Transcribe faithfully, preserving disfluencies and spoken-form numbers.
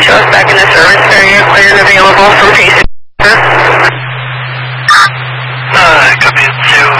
show us back in the service area, clear and available from patient